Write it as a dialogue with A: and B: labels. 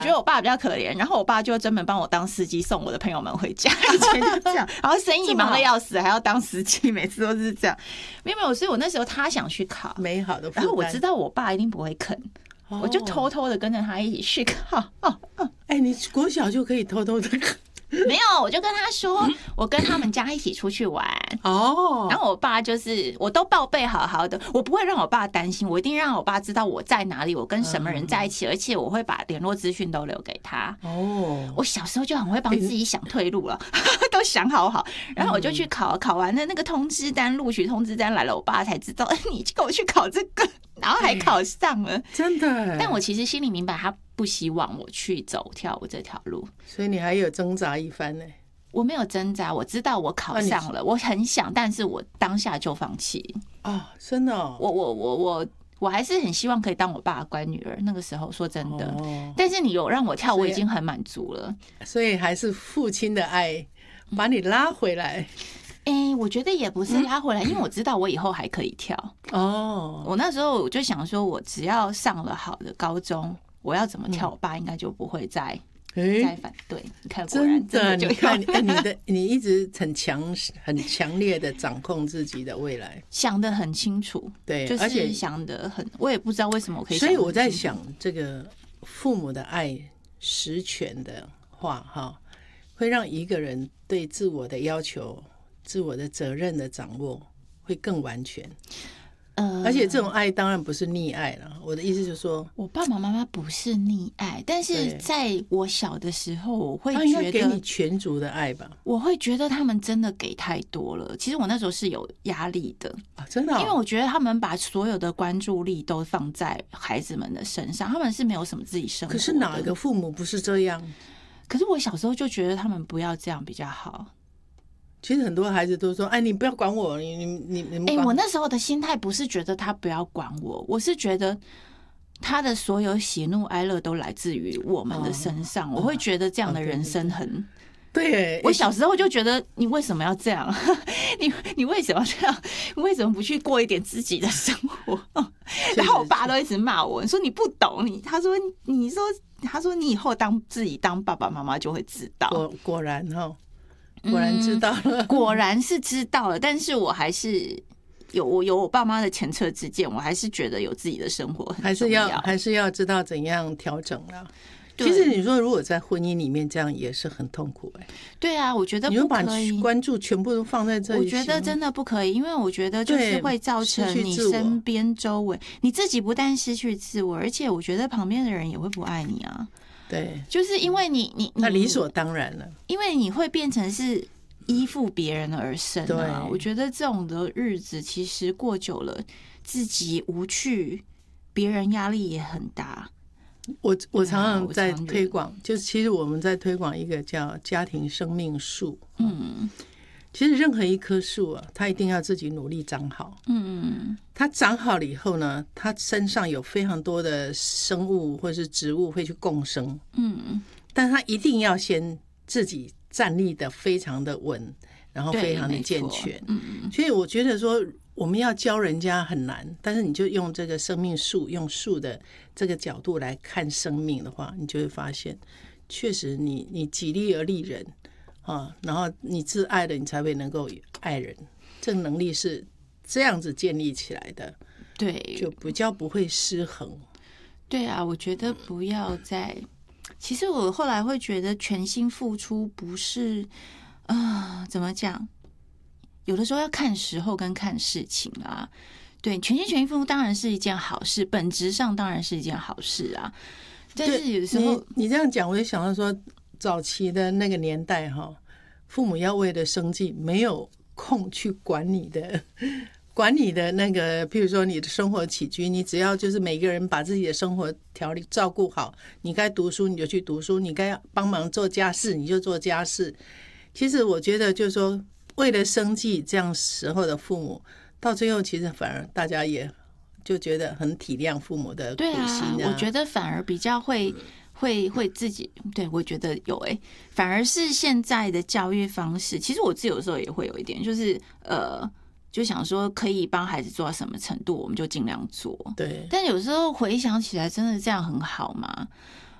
A: 觉得我爸比较可怜，然后我爸就专门帮我当司机送我的朋友们回家，以前就这样，然后生意忙得要死，还要当司机，每次都是这样。没有，所以我那时候他想去考，
B: 美好的负担，
A: 然后我知道我爸一定不会肯，我就偷偷的跟着他一起去考。
B: 你国小就可以偷偷的
A: 没有，我就跟他说，我跟他们家一起出去玩哦。然后我爸就是我都报备好好的，我不会让我爸担心，我一定让我爸知道我在哪里，我跟什么人在一起，而且我会把联络资讯都留给他。哦，我小时候就很会帮自己想退路了，都想好。然后我就去考，考完了那个通知单，录取通知单来了，我爸才知道，你跟我去考这个，然后还考上了，
B: 真的。
A: 但我其实心里明白他不希望我去走跳舞这条路，所
B: 以你还有挣扎一番呢。
A: 我没有挣扎，我知道我考上了，我很想，但是我当下就放弃
B: 啊！真的
A: 我还是很希望可以当我爸的乖女儿。那个时候说真的，但是你有让我跳，我已经很满足了。
B: 所以还是父亲的爱把你拉回来。
A: 我觉得也不是拉回来，因为我知道我以后还可以跳。我那时候我就想说，我只要上了好的高中，我要怎么跳，我爸应该就不会再反对。你看，果然
B: 真的，你看你一直很强烈的掌控自己的未来，
A: 想得很清楚。
B: 对，
A: 就是
B: 而且
A: 想得很，我也不知道为什么我可以。
B: 所以我在想，这个父母的爱实权的话，会让一个人对自我的要求、自我的责任的掌握会更完全。而且这种爱当然不是溺爱了。我的意思就是说，
A: 我爸爸妈妈不是溺爱，但是在我小的时候，我会觉得
B: 给你全族的爱吧。
A: 我会觉得他们真的给太多了。其实我那时候是有压力的
B: 真的因
A: 为我觉得他们把所有的关注力都放在孩子们的身上，他们是没有什么自己生活的。
B: 可是哪一个父母不是这样？
A: 可是我小时候就觉得他们不要这样比较好。
B: 其实很多孩子都说：“你不要管我，你。”
A: 我那时候的心态不是觉得他不要管我，我是觉得他的所有喜怒哀乐都来自于我们的身上。我会觉得这样的人生很
B: 对。
A: 我小时候就觉得你为什么要这样？你为什么要这样？你为什么不去过一点自己的生活？然后我爸都一直骂我，说你不懂他说你以后自己当爸爸妈妈就会知道。
B: 果然果然知道了，
A: 果然是知道了，但是我还是有我爸妈的前车之鉴，我还是觉得有自己的生活很重要，
B: 还是要知道怎样调整了。其实你说如果在婚姻里面这样也是很痛苦
A: 对啊，我觉得不可以，
B: 你把关注全部都放在这里，
A: 我觉得真的不可以，因为我觉得就是会造成你身边周围你自己不但失去自我，而且我觉得旁边的人也会不爱你啊。
B: 对，
A: 就是因为你
B: 那理所当然了，
A: 因为你会变成是依附别人而生啊。我觉得这种的日子其实过久了，自己无趣，别人压力也很大。
B: 我常常在推广，就是其实我们在推广一个叫家庭生命树。其实任何一棵树它一定要自己努力长好。它长好了以后呢，它身上有非常多的生物或是植物会去共生。但它一定要先自己站立的非常的稳，然后非常的健全。所以我觉得说，我们要教人家很难，但是你就用这个生命树，用树的这个角度来看生命的话，你就会发现，确实你己力而利人然后你自爱了，你才会能够爱人。这个能力是这样子建立起来的，
A: 对，
B: 就比较不会失衡。
A: 对啊，我觉得不要再。其实我后来会觉得，全心付出不是怎么讲？有的时候要看时候跟看事情啊。对，全心全意付出当然是一件好事，本质上当然是一件好事啊。但是有时候
B: 你这样讲，我就想到说，早期的那个年代父母要为了生计没有空去管你的那个，譬如说你的生活起居，你只要就是每个人把自己的生活条理照顾好，你该读书你就去读书，你该帮忙做家事你就做家事。其实我觉得就是说，为了生计这样时候的父母，到最后其实反而大家也就觉得很体谅父母的苦心
A: 我觉得反而比较会自己，对，我觉得有反而是现在的教育方式，其实我自己有时候也会有一点，就是就想说可以帮孩子做到什么程度，我们就尽量做。
B: 对，
A: 但有时候回想起来，真的这样很好吗？